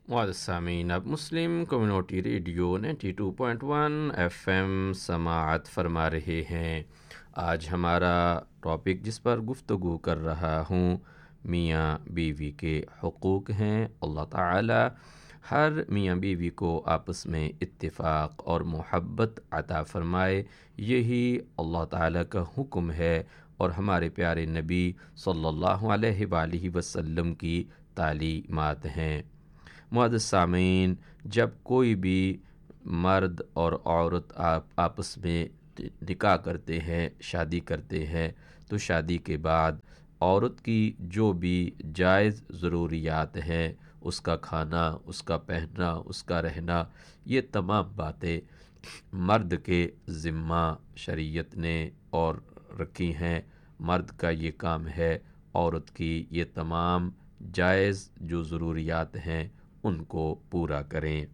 معزز سامعین، اب مسلم کمیونٹی ریڈیو 92.1 ایف ایم سماعت فرما رہے ہیں۔ آج ہمارا ٹاپک جس پر گفتگو کر رہا ہوں میاں بیوی کے حقوق ہیں۔ اللہ تعالی ہر میاں بیوی کو آپس میں اتفاق اور محبت عطا فرمائے، یہی اللہ تعالی کا حکم ہے اور ہمارے پیارے نبی صلی اللہ علیہ وآلہ وسلم کی تعلیمات ہیں۔ معزز سامعین، جب کوئی بھی مرد اور عورت آپس میں نکاح کرتے ہیں، شادی کرتے ہیں، تو شادی کے بعد عورت کی جو بھی جائز ضروریات ہیں، اس کا کھانا، اس کا پہننا، اس کا رہنا، یہ تمام باتیں مرد کے ذمہ شریعت نے اور رکھی ہیں۔ مرد کا یہ کام ہے عورت کی یہ تمام جائز جو ضروریات ہیں ان کو پورا کریں۔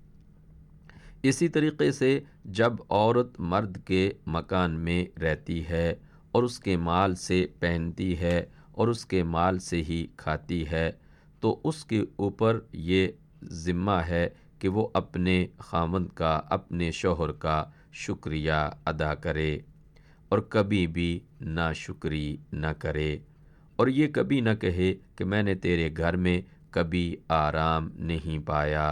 اسی طریقے سے جب عورت مرد کے مکان میں رہتی ہے اور اس کے مال سے پہنتی ہے اور اس کے مال سے ہی کھاتی ہے، تو اس کے اوپر یہ ذمہ ہے کہ وہ اپنے خاوند کا، اپنے شوہر کا شکریہ ادا کرے اور کبھی بھی ناشکری نہ کرے، اور یہ کبھی نہ کہے کہ میں نے تیرے گھر میں کبھی آرام نہیں پایا۔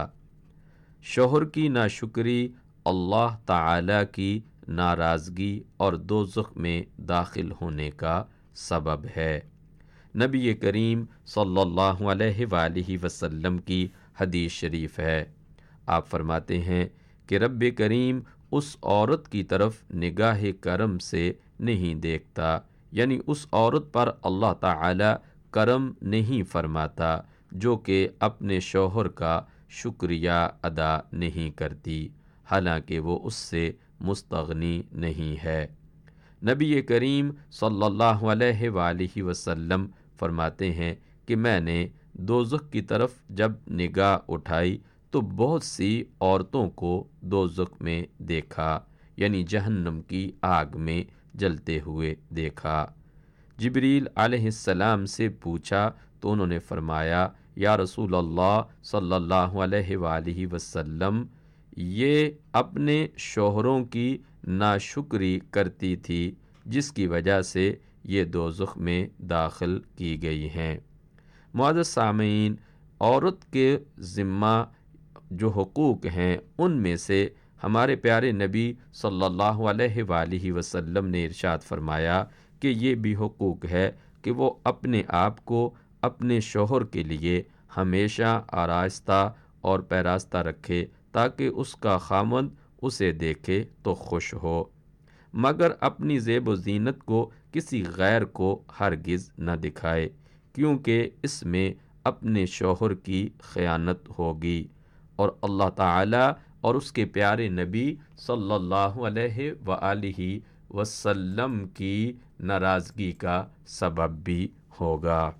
شوہر کی ناشکری اللہ تعالی کی ناراضگی اور دوزخ میں داخل ہونے کا سبب ہے۔ نبی کریم صلی اللہ علیہ وآلہ وسلم کی حدیث شریف ہے، آپ فرماتے ہیں کہ رب کریم اس عورت کی طرف نگاہ کرم سے نہیں دیکھتا، یعنی اس عورت پر اللہ تعالی کرم نہیں فرماتا جو کہ اپنے شوہر کا شکریہ ادا نہیں کرتی، حالانکہ وہ اس سے مستغنی نہیں ہے۔ نبی کریم صلی اللہ علیہ وآلہ وسلم فرماتے ہیں کہ میں نے دوزخ کی طرف جب نگاہ اٹھائی تو بہت سی عورتوں کو دوزخ میں دیکھا، یعنی جہنم کی آگ میں جلتے ہوئے دیکھا۔ جبریل علیہ السلام سے پوچھا تو انہوں نے فرمایا، یا رسول اللہ صلی اللہ علیہ وآلہ وسلم، یہ اپنے شوہروں کی ناشکری کرتی تھی جس کی وجہ سے یہ دوزخ میں داخل کی گئی ہیں۔ معزز سامعین، عورت کے ذمہ جو حقوق ہیں ان میں سے ہمارے پیارے نبی صلی اللہ علیہ وآلہ وسلم نے ارشاد فرمایا کہ یہ بھی حقوق ہے کہ وہ اپنے آپ کو اپنے شوہر کے لیے ہمیشہ آراستہ اور پیراستہ رکھے تاکہ اس کا خاوند اسے دیکھے تو خوش ہو، مگر اپنی زیب و زینت کو کسی غیر کو ہرگز نہ دکھائے، کیونکہ اس میں اپنے شوہر کی خیانت ہوگی اور اللہ تعالی اور اس کے پیارے نبی صلی اللہ علیہ وآلہ وسلم کی ناراضگی کا سبب بھی ہوگا۔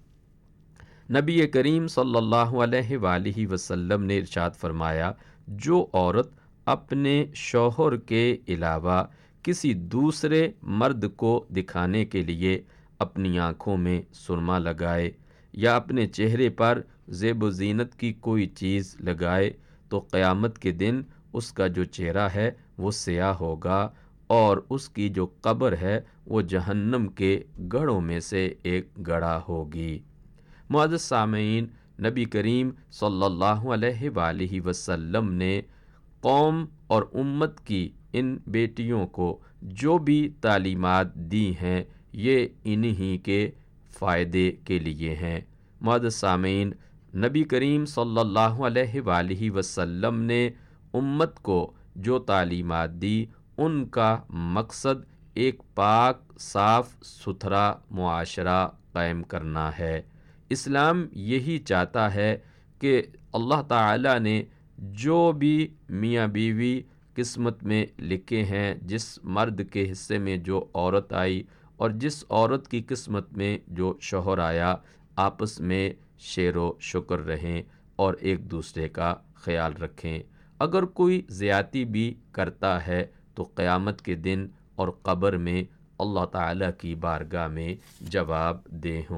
نبی کریم صلی اللہ علیہ وآلہ وسلم نے ارشاد فرمایا، جو عورت اپنے شوہر کے علاوہ کسی دوسرے مرد کو دکھانے کے لیے اپنی آنکھوں میں سرما لگائے یا اپنے چہرے پر زیب و زینت کی کوئی چیز لگائے تو قیامت کے دن اس کا جو چہرہ ہے وہ سیاہ ہوگا اور اس کی جو قبر ہے وہ جہنم کے گڑھوں میں سے ایک گڑھا ہوگی۔ معزز سامعین، نبی کریم صلی اللہ علیہ وآلہ وسلم نے قوم اور امت کی ان بیٹیوں کو جو بھی تعلیمات دی ہیں یہ انہی کے فائدے کے لیے ہیں۔ معزز سامعین، نبی کریم صلی اللہ علیہ وآلہ وسلم نے امت کو جو تعلیمات دی ان کا مقصد ایک پاک صاف ستھرا معاشرہ قائم کرنا ہے۔ اسلام یہی چاہتا ہے کہ اللہ تعالی نے جو بھی میاں بیوی قسمت میں لکھے ہیں، جس مرد کے حصے میں جو عورت آئی اور جس عورت کی قسمت میں جو شوہر آیا، آپس میں شیر و شکر رہیں اور ایک دوسرے کا خیال رکھیں۔ اگر کوئی زیادتی بھی کرتا ہے تو قیامت کے دن اور قبر میں اللہ تعالیٰ کی بارگاہ میں جواب دہ